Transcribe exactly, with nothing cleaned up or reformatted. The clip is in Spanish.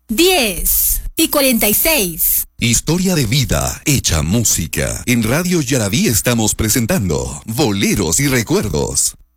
diez y cuarenta y seis. Historia de vida hecha música. En Radio Yaraví estamos presentando Boleros y Recuerdos.